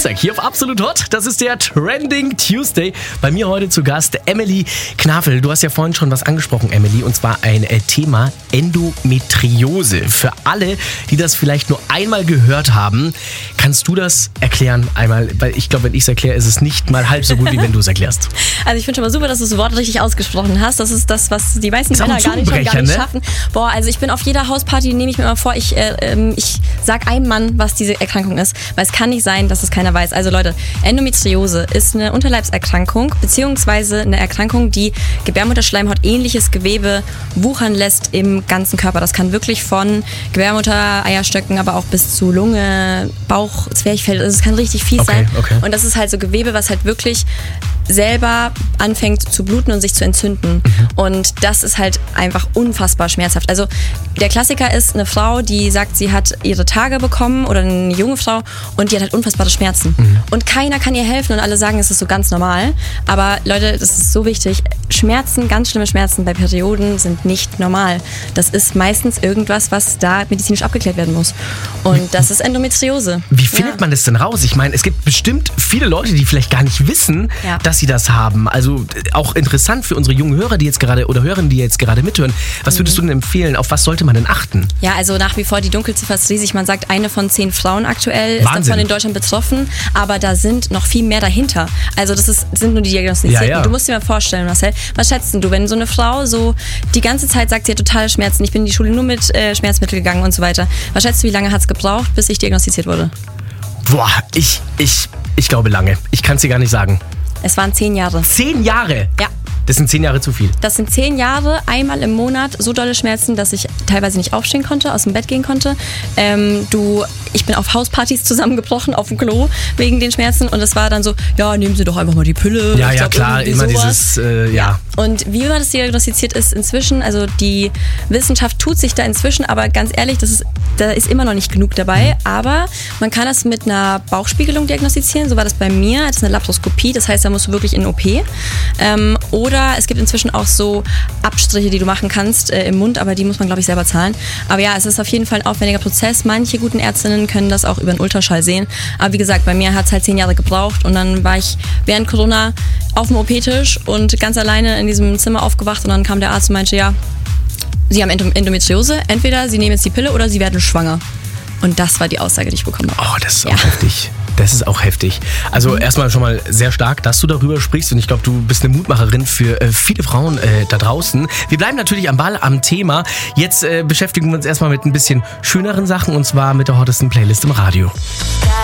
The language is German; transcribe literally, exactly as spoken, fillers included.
Dienstag hier auf Absolut Hot. Das ist der Trending Tuesday. Bei mir heute zu Gast Emily Knafel. Du hast ja vorhin schon was angesprochen, Emily, und zwar ein Thema Endometriose. Für alle, die das vielleicht nur einmal gehört haben, kannst du das erklären einmal? Weil ich glaube, wenn ich es erkläre, ist es nicht mal halb so gut, wie wenn du es erklährst. Also ich finde schon mal super, dass du das Wort richtig ausgesprochen hast. Das ist das, was die meisten Männer gar nicht, gar nicht schaffen. Boah, also ich bin auf jeder Hausparty, nehme ich mir immer vor, ich, äh, ich sag einem Mann, was diese Erkrankung ist. Weil es kann nicht sein, dass es keiner weiß. Also Leute, Endometriose ist eine Unterleibserkrankung, beziehungsweise eine Erkrankung, die Gebärmutterschleimhaut ähnliches Gewebe wuchern lässt im ganzen Körper. Das kann wirklich von Gebärmutter, Eierstöcken, aber auch bis zu Lunge, Bauch, Zwerchfell. Also es kann richtig fies okay, sein. Okay. Und das ist halt so Gewebe, was halt wirklich selber anfängt zu bluten und sich zu entzünden. Mhm. Und das ist halt einfach unfassbar schmerzhaft. Also der Klassiker ist eine Frau, die sagt, sie hat ihre Tage bekommen, oder eine junge Frau, und die hat halt unfassbare Schmerzen. Mhm. Und keiner kann ihr helfen und alle sagen, es ist so ganz normal. Aber Leute, das ist so wichtig. Schmerzen, ganz schlimme Schmerzen bei Perioden sind nicht normal. Das ist meistens irgendwas, was da medizinisch abgeklärt werden muss. Und das ist Endometriose. Wie findet ja. man das denn raus? Ich meine, es gibt bestimmt viele Leute, die vielleicht gar nicht wissen, ja. dass sie das haben. Also auch interessant für unsere jungen Hörer, die jetzt gerade oder Hörerinnen, die jetzt gerade mithören. Was würdest mhm. du denn empfehlen? Auf was sollte man denn achten? Ja, also nach wie vor die Dunkelziffer ist riesig. Man sagt, eine von zehn Frauen aktuell ist davon in Deutschland betroffen, aber da sind noch viel mehr dahinter. Also das ist, sind nur die Diagnostizierten. Ja, ja. Du musst dir mal vorstellen, Marcel, was schätzt du, wenn so eine Frau so die ganze Zeit sagt, sie hat totale Schmerzen, ich bin in die Schule nur mit äh, Schmerzmitteln gegangen und so weiter. Was schätzt du, wie lange hat es gebraucht, bis ich diagnostiziert wurde? Boah, ich, ich, ich glaube lange. Ich kann es dir gar nicht sagen. Es waren zehn Jahre. Zehn Jahre? Ja. Das sind zehn Jahre zu viel. Das sind zehn Jahre, einmal im Monat, so dolle Schmerzen, dass ich teilweise nicht aufstehen konnte, aus dem Bett gehen konnte. Ähm, du, ich bin auf Hauspartys zusammengebrochen, auf dem Klo, wegen den Schmerzen. Und es war dann so, ja, nehmen Sie doch einfach mal die Pille. Ja, ich ja, glaub, klar, immer sowas. dieses, äh, ja. Und wie man das diagnostiziert ist inzwischen, also die Wissenschaft tut sich da inzwischen, aber ganz ehrlich, das ist, da ist immer noch nicht genug dabei. Mhm. Aber man kann das mit einer Bauchspiegelung diagnostizieren, so war das bei mir. Das ist eine Laparoskopie, das heißt, da musst du wirklich in O P. Ähm, oder es gibt inzwischen auch so Abstriche, die du machen kannst äh, im Mund, aber die muss man, glaube ich, selber zahlen. Aber ja, es ist auf jeden Fall ein aufwendiger Prozess. Manche guten Ärztinnen können das auch über einen Ultraschall sehen. Aber wie gesagt, bei mir hat es halt zehn Jahre gebraucht und dann war ich während Corona auf dem O P-Tisch und ganz alleine in diesem Zimmer aufgewacht und dann kam der Arzt und meinte, ja, Sie haben Endometriose, entweder Sie nehmen jetzt die Pille oder Sie werden schwanger. Und das war die Aussage, die ich bekommen habe. Oh, das ist auch ja. heftig. Das ist auch heftig. Also mhm. erstmal schon mal sehr stark, dass du darüber sprichst und ich glaube, du bist eine Mutmacherin für äh, viele Frauen äh, da draußen. Wir bleiben natürlich am Ball, am Thema. Jetzt äh, beschäftigen wir uns erstmal mit ein bisschen schöneren Sachen und zwar mit der hottesten Playlist im Radio.